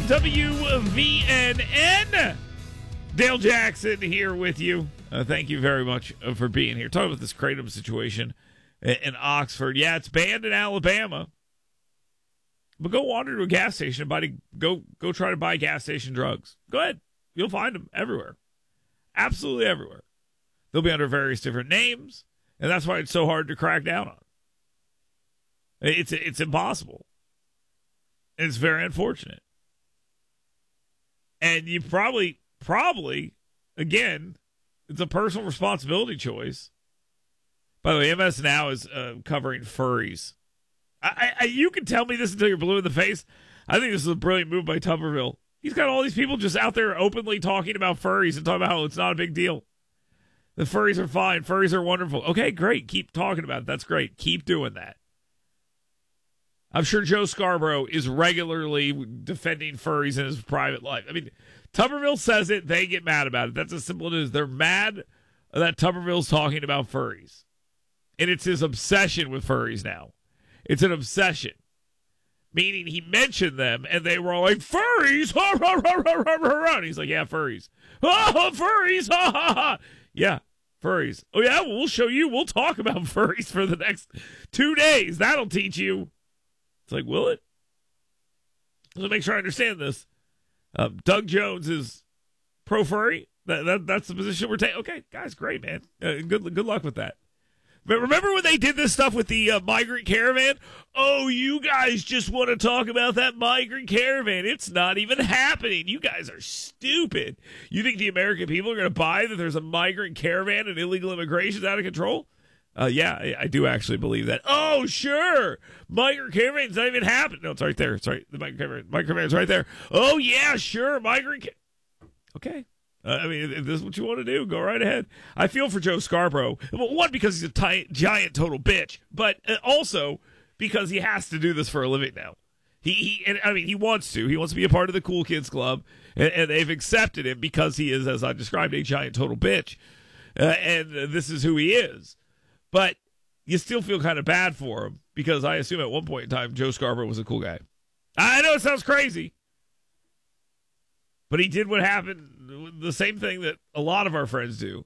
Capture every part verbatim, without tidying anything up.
W V N N. Dale Jackson here with you. Uh, thank you very much uh, for being here. Talking about this Kratom situation in, in Oxford. Yeah, it's banned in Alabama. But go wander to a gas station and buy to, go, go try to buy gas station drugs. Go ahead. You'll find them everywhere. Absolutely everywhere. They'll be under various different names, and that's why it's so hard to crack down on. It's, it's impossible. It's very unfortunate. And you probably, probably, again, it's a personal responsibility choice. By the way, M S Now is uh, covering furries. I, I, you can tell me this until you're blue in the face. I think this is a brilliant move by Tuberville. He's got all these people just out there openly talking about furries and talking about how it's not a big deal. The furries are fine. Furries are wonderful. Okay, great. Keep talking about it. That's great. Keep doing that. I'm sure Joe Scarborough is regularly defending furries in his private life. I mean, Tuberville says it. They get mad about it. That's as simple as it is. They're mad that Tuberville's talking about furries. And it's his obsession with furries now. It's an obsession. Meaning he mentioned them, and they were all like, furries! Ha, ha, ha, ha, ha, ha. And he's like, yeah, furries. Oh, furries! Ha, ha, ha. Yeah, furries. Oh, yeah, well, we'll show you. We'll talk about furries for the next two days. That'll teach you. It's like, will it? Let me make sure I understand this. Um, Doug Jones is pro-furry. That, that, that's the position we're taking. Okay, guys, great, man. Uh, good, good luck with that. But remember when they did this stuff with the uh, migrant caravan? Oh, you guys just want to talk about that migrant caravan. It's not even happening. You guys are stupid. You think the American people are going to buy that there's a migrant caravan and illegal immigration is out of control? Uh, yeah, I, I do actually believe that. Oh, sure. Migrant caravan's not even happening. No, it's right there. Sorry, the migrant caravan. Migrant caravan's right there. Oh, yeah, sure. Migrant ca- Okay. Uh, I mean, if this is what you want to do, go right ahead. I feel for Joe Scarborough. Well, one, because he's a t- giant total bitch, but also because he has to do this for a living now. He, he and, I mean, he wants to. He wants to be a part of the Cool Kids Club, and, and they've accepted him because he is, as I described, a giant total bitch, uh, and uh, this is who he is. But you still feel kind of bad for him because I assume at one point in time, Joe Scarborough was a cool guy. I know it sounds crazy, but he did what happened. The same thing that a lot of our friends do.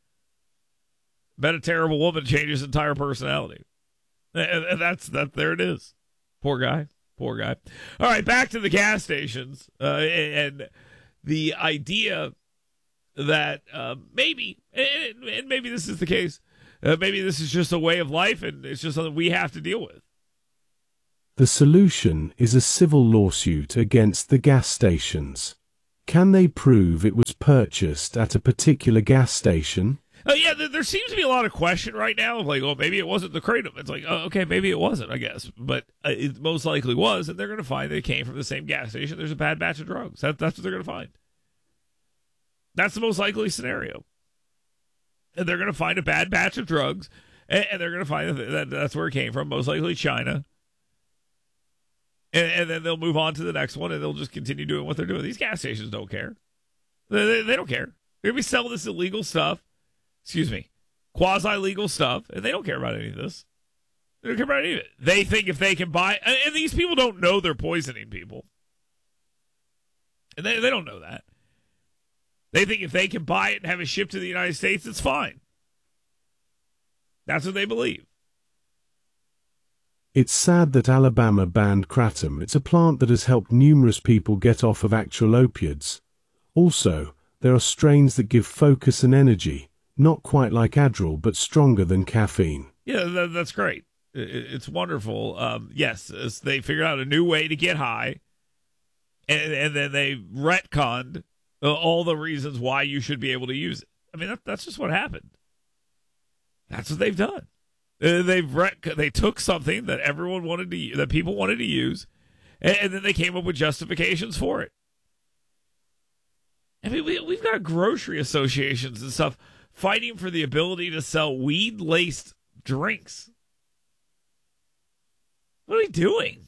Bet a terrible woman changes his entire personality. And, and that's that. There it is. Poor guy. Poor guy. All right, back to the gas stations uh, and the idea that uh, maybe, and, and maybe this is the case, uh, maybe this is just a way of life and it's just something we have to deal with. The solution is a civil lawsuit against the gas stations. Can they prove it was purchased at a particular gas station? Uh, yeah, there, there seems to be a lot of question right now of like, oh, maybe it wasn't the Kratom. It's like, oh, okay, maybe it wasn't, I guess. But uh, it most likely was, and they're going to find that it came from the same gas station. There's a bad batch of drugs. That, that's what they're going to find. That's the most likely scenario. And they're going to find a bad batch of drugs, and, and they're going to find that, that that's where it came from, most likely China. And, and then they'll move on to the next one, and they'll just continue doing what they're doing. These gas stations don't care. They, they, they don't care. They're going to be selling this illegal stuff. Excuse me. Quasi-legal stuff. And they don't care about any of this. They don't care about any of it. They think if they can buy... And, and these people don't know they're poisoning people. And they, they don't know that. They think if they can buy it and have it shipped to the United States, it's fine. That's what they believe. It's sad that Alabama banned kratom. It's a plant that has helped numerous people get off of actual opiates. Also, there are strains that give focus and energy, not quite like Adderall, but stronger than caffeine. Yeah, that, that's great. It, it's wonderful. Um, yes, they figured out a new way to get high, and, and then they retconned uh, all the reasons why you should be able to use it. I mean, that, that's just what happened. That's what they've done. Uh, they've ret- they took something that everyone wanted to that people wanted to use, and, and then they came up with justifications for it. I mean, we, we've got grocery associations and stuff fighting for the ability to sell weed-laced drinks. What are we doing?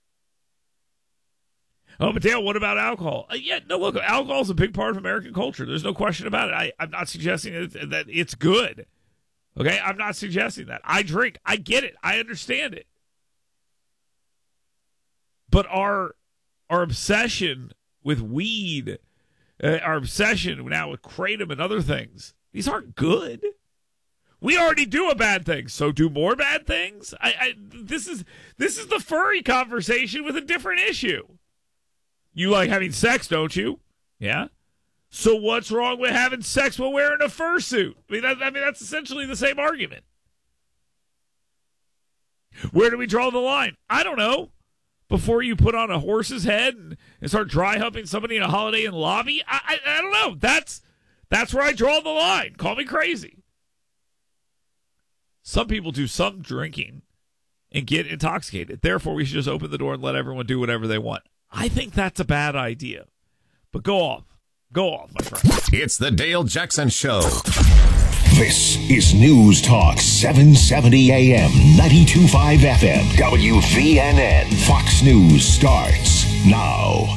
Oh, but Dale, what about alcohol? Uh, yeah, no, look, alcohol is a big part of American culture. There's no question about it. I, I'm not suggesting it, that it's good. Okay, I'm not suggesting that. I drink. I get it. I understand it. But our our obsession with weed, uh, our obsession now with kratom and other things. These aren't good. We already do a bad thing, so do more bad things. I, I this is this is the furry conversation with a different issue. You like having sex, don't you? Yeah. So what's wrong with having sex while wearing a fursuit? I mean, that, I mean that's essentially the same argument. Where do we draw the line? I don't know. Before you put on a horse's head and, and start dry humping somebody in a Holiday Inn lobby, I, I I don't know. That's that's where I draw the line. Call me crazy. Some people do some drinking and get intoxicated. Therefore, we should just open the door and let everyone do whatever they want. I think that's a bad idea. But go off. Go off, my friend. It's the Dale Jackson Show. This is News Talk seven seventy A M, ninety-two point five F M, W V N N. Fox News starts now.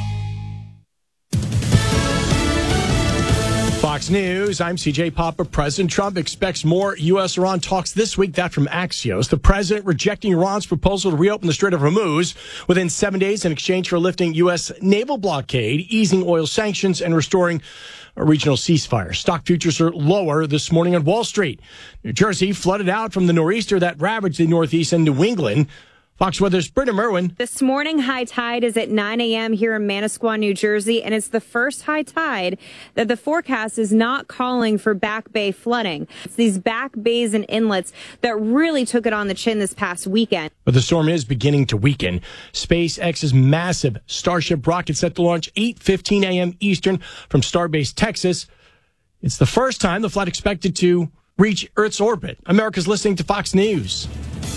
Fox News, I'm C J Popper. President Trump expects more U S Iran talks this week. That from Axios. The president rejecting Iran's proposal to reopen the Strait of Hormuz within seven days in exchange for lifting U S naval blockade, easing oil sanctions, and restoring a regional ceasefire. Stock futures are lower this morning on Wall Street. New Jersey flooded out from the nor'easter that ravaged the Northeast and New England. Fox Weather's Britta Merwin. This morning, high tide is at nine a.m. here in Manasquan, New Jersey, and it's the first high tide that the forecast is not calling for back bay flooding. It's these back bays and inlets that really took it on the chin this past weekend. But the storm is beginning to weaken. SpaceX's massive Starship rocket set to launch eight fifteen a.m. Eastern from Starbase, Texas. It's the first time the flight expected to reach Earth's orbit. America's listening to Fox News.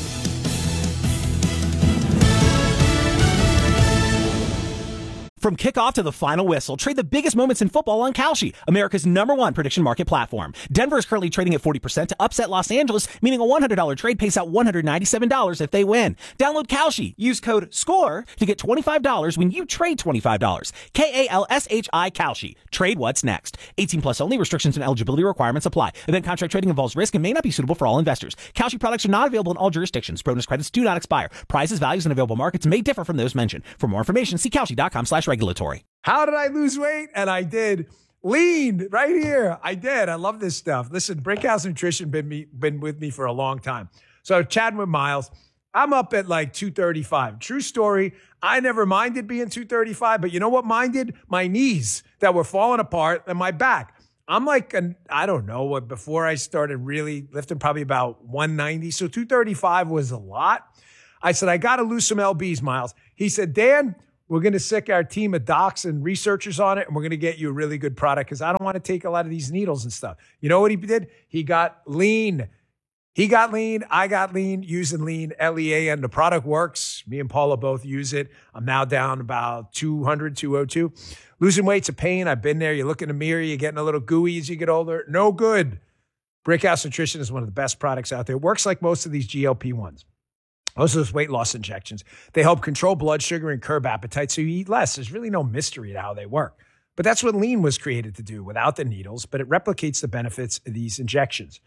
From kickoff to the final whistle, trade the biggest moments in football on Kalshi, America's number one prediction market platform. Denver is currently trading at forty percent to upset Los Angeles, meaning a one hundred dollars trade pays out one hundred ninety-seven dollars if they win. Download Kalshi. Use code SCORE to get twenty-five dollars when you trade twenty-five dollars. K A L S H I Kalshi. Trade what's next. eighteen plus only. Restrictions and eligibility requirements apply. Event contract trading involves risk and may not be suitable for all investors. Kalshi products are not available in all jurisdictions. Bonus credits do not expire. Prices, values, and available markets may differ from those mentioned. For more information, see Kalshi.com slash regulatory. How did I lose weight? And I did. Lean right here. I did. I love this stuff. Listen, Brickhouse Nutrition been me been with me for a long time. So chatting with Miles, I'm up at like two thirty-five. True story. I never minded being two thirty-five, but you know what minded? My knees that were falling apart and my back. I'm like, an, I don't know what, before I started really lifting, probably about one ninety. So two thirty-five was a lot. I said, I got to lose some L Bs, Miles. He said, Dan, we're going to sick our team of docs and researchers on it, and we're going to get you a really good product because I don't want to take a lot of these needles and stuff. You know what he did? He got lean. He got lean. I got lean using lean, L E A N. The product works. Me and Paula both use it. I'm now down about two hundred, two oh two. Losing weight's a pain. I've been there. You look in the mirror, you're getting a little gooey as you get older. No good. Brickhouse Nutrition is one of the best products out there. It works like most of these G L P ones. Most of those weight loss injections, they help control blood sugar and curb appetite so you eat less. There's really no mystery to how they work. But that's what lean was created to do without the needles, but it replicates the benefits of these injections.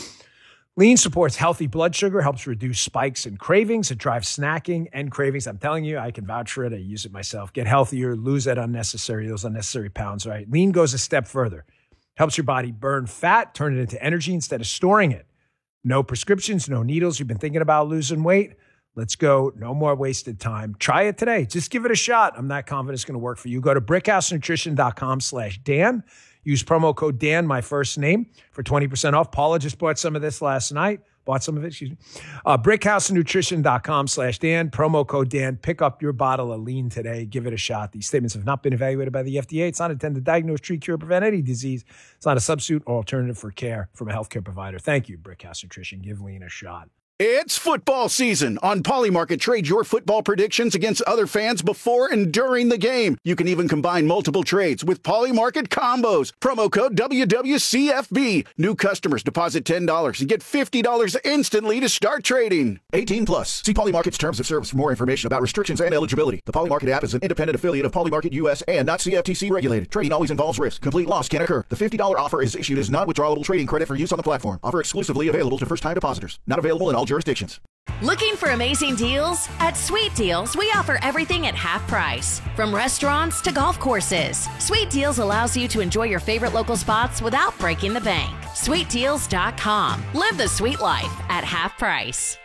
Lean supports healthy blood sugar, helps reduce spikes and cravings. It drives snacking and cravings. I'm telling you, I can vouch for it. I use it myself. Get healthier, lose that unnecessary, those unnecessary pounds, right? Lean goes a step further. Helps your body burn fat, turn it into energy instead of storing it. No prescriptions, no needles. You've been thinking about losing weight? Let's go. No more wasted time. Try it today. Just give it a shot. I'm not confident it's going to work for you. Go to brickhousenutrition.com slash Dan. Use promo code Dan, my first name, for twenty percent off. Paula just bought some of this last night. Bought some of it, excuse me. Uh, brickhousenutrition.com slash Dan. Promo code Dan. Pick up your bottle of lean today. Give it a shot. These statements have not been evaluated by the F D A. It's not intended to diagnose, treat, cure, prevent any disease. It's not a substitute or alternative for care from a healthcare provider. Thank you, Brickhouse Nutrition. Give lean a shot. It's football season. On Polymarket, trade your football predictions against other fans before and during the game. You can even combine multiple trades with Polymarket combos. Promo code W W C F B. New customers deposit ten dollars and get fifty dollars instantly to start trading. eighteen plus. See Polymarket's terms of service for more information about restrictions and eligibility. The Polymarket app is an independent affiliate of Polymarket U S and not C F T C regulated. Trading always involves risk. Complete loss can occur. The fifty dollars offer is issued as non-withdrawable trading credit for use on the platform. Offer exclusively available to first-time depositors. Not available in all all jurisdictions. Looking for amazing deals? At Sweet Deals, we offer everything at half price. From restaurants to golf courses, Sweet Deals allows you to enjoy your favorite local spots without breaking the bank. sweet deals dot com. Live the sweet life at half price.